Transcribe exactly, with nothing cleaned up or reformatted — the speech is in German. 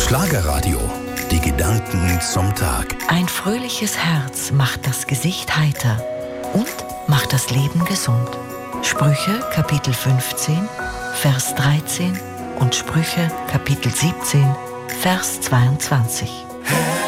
Schlagerradio. Die Gedanken zum Tag. Ein fröhliches Herz macht das Gesicht heiter und macht das Leben gesund. Sprüche Kapitel fünfzehn, Vers dreizehn und Sprüche Kapitel siebzehn, Vers zweiundzwanzig.